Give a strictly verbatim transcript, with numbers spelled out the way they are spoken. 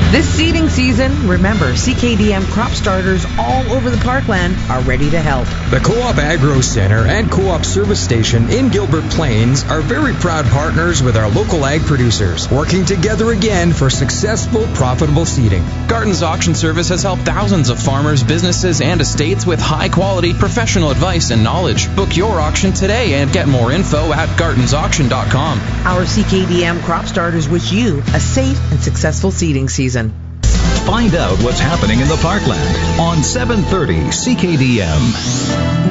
This seeding season, remember, C K D M crop starters all over the parkland are ready to help. The Co-op Agro Center and Co-op Service Station in Gilbert Plains are very proud partners with our local ag producers, working together again for successful, profitable seeding. Garton's Auction Service has helped thousands of farmers, businesses, and estates with high-quality professional advice and knowledge. Book your auction today and get more info at gartons auction dot com. Our C K D M crop starters wish you a safe and successful seeding season. Find out what's happening in the parkland on seven thirty C K D M.